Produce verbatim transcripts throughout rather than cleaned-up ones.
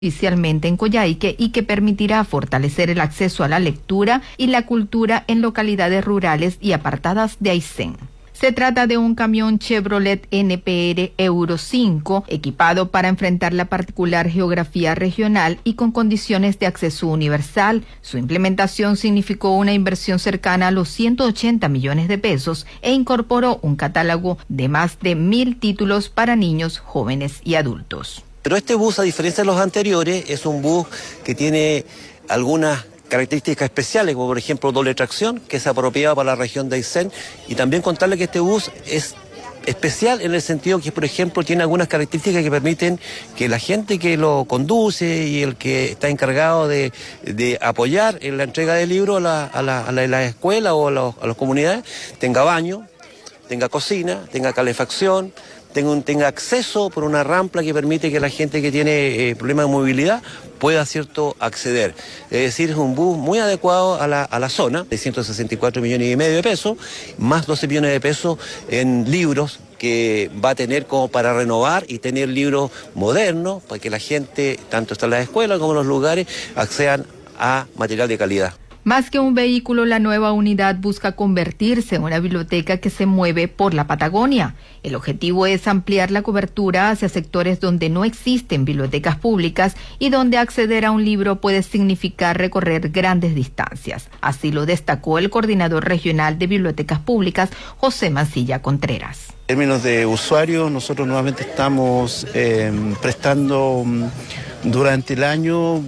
oficialmente en Coyhaique y que permitirá fortalecer el acceso a la lectura y la cultura en localidades rurales y apartadas de Aysén. Se trata de un camión Chevrolet N P R Euro cinco equipado para enfrentar la particular geografía regional y con condiciones de acceso universal. Su implementación significó una inversión cercana a los ciento ochenta millones de pesos e incorporó un catálogo de más de mil títulos para niños, jóvenes y adultos. Pero este bus, a diferencia de los anteriores, es un bus que tiene algunas características especiales, como por ejemplo doble tracción, que es apropiado para la región de Aysén, y también contarle que este bus es especial en el sentido que, por ejemplo, tiene algunas características que permiten que la gente que lo conduce y el que está encargado de, de apoyar en la entrega de libros a la, a la, a la, a la escuela o a, la, a las comunidades tenga baño, tenga cocina, tenga calefacción, Tenga, un, tenga acceso por una rampa que permite que la gente que tiene eh, problemas de movilidad pueda, cierto, acceder. Es decir, es un bus muy adecuado a la, a la zona, de ciento sesenta y cuatro millones y medio de pesos, más doce millones de pesos en libros que va a tener como para renovar y tener libros modernos para que la gente, tanto en las escuelas como en los lugares, accedan a material de calidad. Más que un vehículo, la nueva unidad busca convertirse en una biblioteca que se mueve por la Patagonia. El objetivo es ampliar la cobertura hacia sectores donde no existen bibliotecas públicas y donde acceder a un libro puede significar recorrer grandes distancias. Así lo destacó el coordinador regional de bibliotecas públicas, José Mancilla Contreras. En términos de usuario, nosotros nuevamente estamos eh, prestando durante el año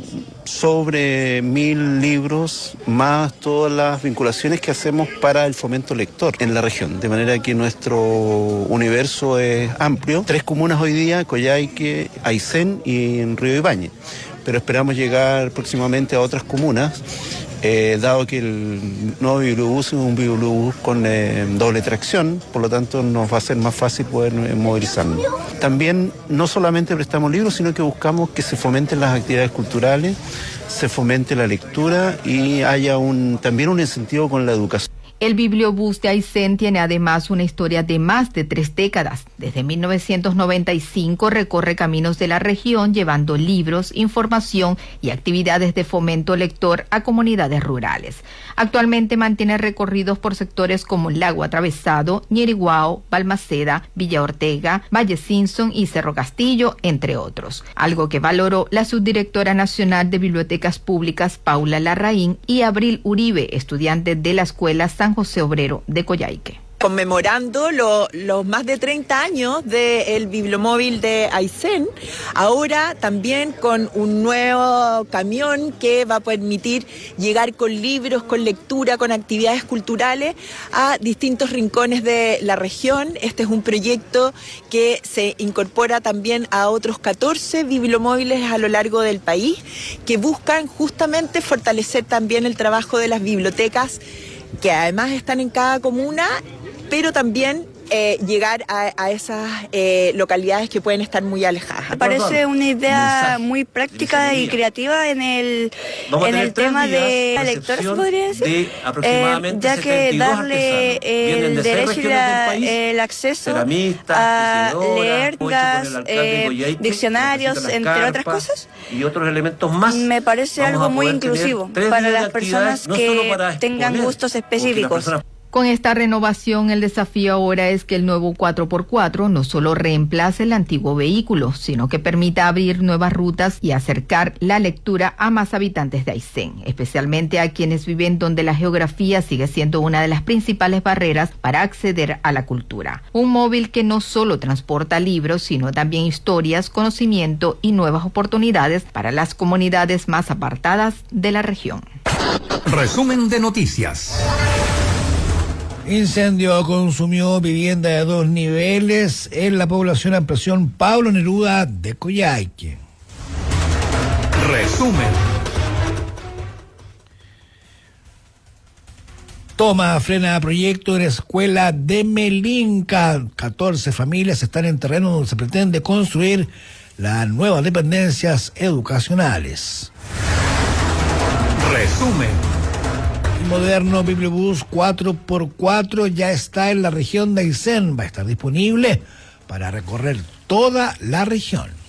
sobre mil libros, más todas las vinculaciones que hacemos para el fomento lector en la región, de manera que nuestro universo es amplio. Tres comunas hoy día: Coyhaique, Aysén y en Río Ibáñez, pero esperamos llegar próximamente a otras comunas, eh, dado que el nuevo bibliobús es un bibliobús con eh, doble tracción, por lo tanto nos va a ser más fácil poder eh, movilizarnos. También no solamente prestamos libros, sino que buscamos que se fomenten las actividades culturales, se fomente la lectura y haya un también un incentivo con la educación. El bibliobús de Aysén tiene además una historia de más de tres décadas. Desde mil novecientos noventa y cinco recorre caminos de la región llevando libros, información y actividades de fomento lector a comunidades rurales. Actualmente mantiene recorridos por sectores como Lago Atravesado, Ñiriguao, Balmaceda, Villa Ortega, Valle Simpson y Cerro Castillo, entre otros. Algo que valoró la subdirectora nacional de Bibliotecas Públicas, Paula Larraín, y Abril Uribe, estudiante de la Escuela San José Obrero de Coyhaique. Conmemorando los lo más de treinta años del Bibliomóvil de Aysén, ahora también con un nuevo camión que va a permitir llegar con libros, con lectura, con actividades culturales a distintos rincones de la región. Este es un proyecto que se incorpora también a otros catorce bibliomóviles a lo largo del país, que buscan justamente fortalecer también el trabajo de las bibliotecas, que además están en cada comuna, pero también eh, llegar a, a esas eh, localidades que pueden estar muy alejadas. Me parece una idea muy práctica y creativa en el, en el tema de la lectora, se podría decir, de eh, ya que darle el de derecho y la, país, el acceso a leer eh, diccionarios, entre carpa, otras cosas, y otros elementos más, me parece algo muy inclusivo para las personas no que tengan gustos específicos. Con esta renovación, el desafío ahora es que el nuevo cuatro por cuatro no solo reemplace el antiguo vehículo, sino que permita abrir nuevas rutas y acercar la lectura a más habitantes de Aysén, especialmente a quienes viven donde la geografía sigue siendo una de las principales barreras para acceder a la cultura. Un móvil que no solo transporta libros, sino también historias, conocimiento y nuevas oportunidades para las comunidades más apartadas de la región. Resumen de noticias. Incendio consumió vivienda de dos niveles en la población Ampliación Pablo Neruda de Coyhaique. Resumen. Toma frena proyecto en la escuela de Melinca. catorce familias están en terreno donde se pretende construir las nuevas dependencias educacionales. Resumen. El moderno Bibliobús cuatro por cuatro ya está en la región de Aysén. Va a estar disponible para recorrer toda la región.